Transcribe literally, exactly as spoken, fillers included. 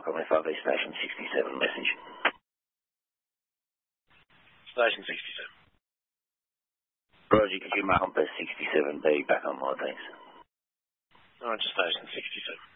Michael F R V Station sixty-seven message. Station sixty-seven. Roger, could you mark on sixty-seven B back on my thanks? Roger, Station sixty-seven.